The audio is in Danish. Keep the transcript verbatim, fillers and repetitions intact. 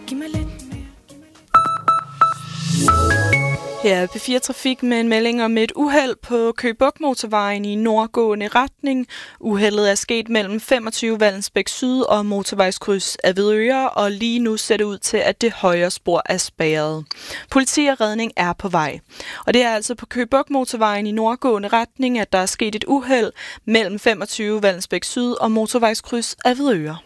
giv mig lidt mere. Her er P fire Trafik med en melding om et uheld på Køge Bugt Motorvejen i nordgående retning. Uheldet er sket mellem femogtyve Vallensbæk Syd og motorvejskryds Avedøre, og lige nu ser det ud til, at det højre spor er spærret. Politi og redning er på vej. Og det er altså på Køge Bugt Motorvejen i nordgående retning, at der er sket et uheld mellem femogtyve Vallensbæk Syd og motorvejskryds Avedøre.